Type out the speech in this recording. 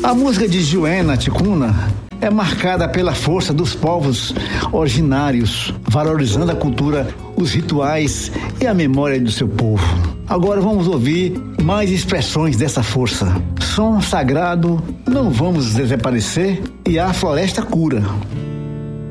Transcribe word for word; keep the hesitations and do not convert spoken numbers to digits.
A música de Joena Ticuna é marcada pela força dos povos originários, valorizando a cultura, os rituais e a memória do seu povo. Agora vamos ouvir mais expressões dessa força. Som sagrado, não vamos desaparecer, e a floresta cura.